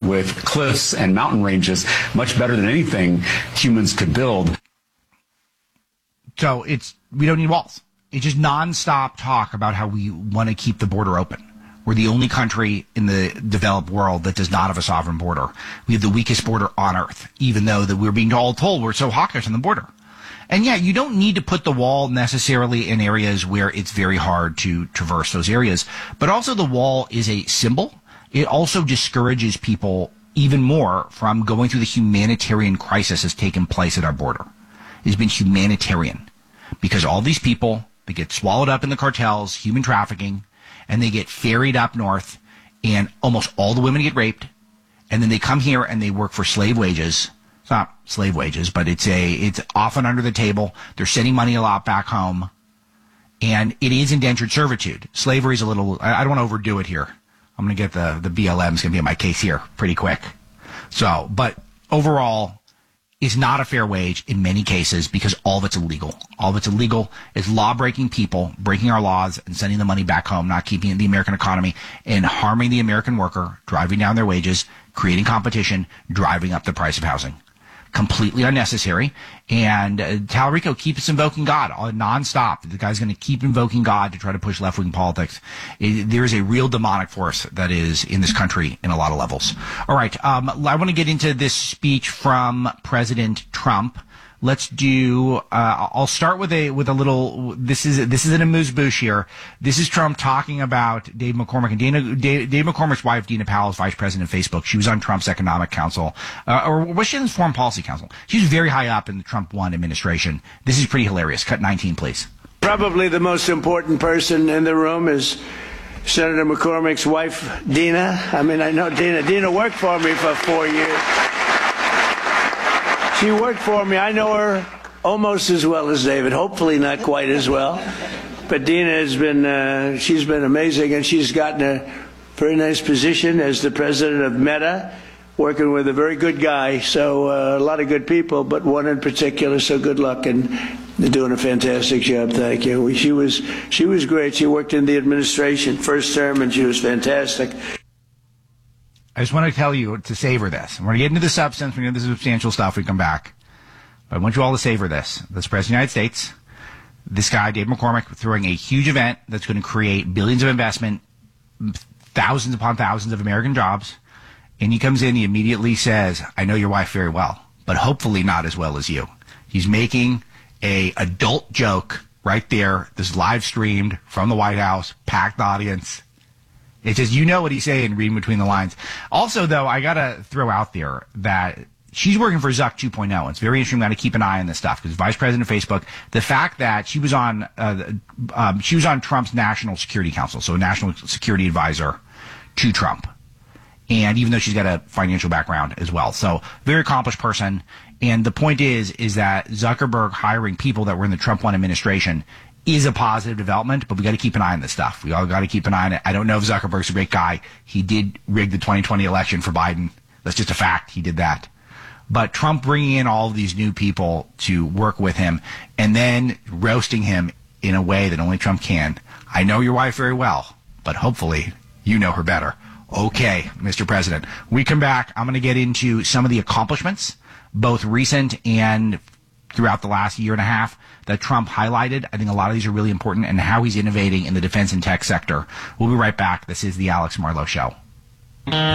with cliffs and mountain ranges, much better than anything humans could build. So we don't need walls. It's just nonstop talk about how we want to keep the border open. We're the only country in the developed world that does not have a sovereign border. We have the weakest border on earth, even though that we're being all told we're so hawkish on the border. And yeah, you don't need to put the wall necessarily in areas where it's very hard to traverse those areas. But also the wall is a symbol. It also discourages people even more from going through the humanitarian crisis that's taken place at our border. It's been humanitarian because all these people, they get swallowed up in the cartels, human trafficking, and they get ferried up north, and almost all the women get raped, and then they come here and they work for slave wages. It's not slave wages, but it's often under the table. They're sending money a lot back home, and it is indentured servitude. Slavery is a little, I don't want to overdo it here. I'm going to get the BLM's going to be on my case here pretty quick. So, but overall, is not a fair wage in many cases because all of it's illegal. All of it's illegal is law-breaking people, breaking our laws and sending the money back home, not keeping the American economy, and harming the American worker, driving down their wages, creating competition, driving up the price of housing. Completely unnecessary. And Talarico keeps invoking God nonstop. The guy's going to keep invoking God to try to push left-wing politics. There is a real demonic force that is in this country in a lot of levels. All right. I want to get into this speech from President Trump. Let's do, I'll start with a little, this is an amuse-bouche here. This is Trump talking about Dave McCormick. And Dave McCormick's wife, Dina Powell, is vice president of Facebook. She was on Trump's economic council, or was she in his foreign policy council? She was very high up in the Trump 1 administration. This is pretty hilarious. Cut 19, please. Probably the most important person in the room is Senator McCormick's wife, Dina. I mean, I know Dina. Dina worked for me for 4 years. She worked for me. I know her almost as well as David. Hopefully not quite as well. But Dina has been, she's been amazing, and she's gotten a very nice position as the president of Meta, working with a very good guy. So a lot of good people, but one in particular. So good luck, and they're doing a fantastic job. Thank you. She was great. She worked in the administration first term, and she was fantastic. I just want to tell you to savor this. We're going to get into the substance. We're going to get into the substantial stuff. We come back. But I want you all to savor this. This President of the United States, this guy, Dave McCormick, throwing a huge event that's going to create billions of investment, thousands upon thousands of American jobs. And he comes in, he immediately says, I know your wife very well, but hopefully not as well as you. He's making a adult joke right there. This live streamed from the White House, packed audience. It's just, you know what he's saying, reading between the lines. Also, though, I got to throw out there that she's working for Zuck 2.0. It's very interesting. We got to keep an eye on this stuff because vice president of Facebook, the fact that she was on Trump's National Security Council, so a national security advisor to Trump. And even though she's got a financial background as well. So very accomplished person. And the point is that Zuckerberg hiring people that were in the Trump 1 administration is a positive development, but we got to keep an eye on this stuff. We all got to keep an eye on it. I don't know if Zuckerberg's a great guy. He did rig the 2020 election for Biden. That's just a fact. He did that. But Trump bringing in all of these new people to work with him and then roasting him in a way that only Trump can. I know your wife very well, but hopefully you know her better. Okay, Mr. President. We come back. I'm going to get into some of the accomplishments, both recent and throughout the last year and a half, that Trump highlighted. I think a lot of these are really important, and how he's innovating in the defense and tech sector. We'll be right back. This is the Alex Marlow Show.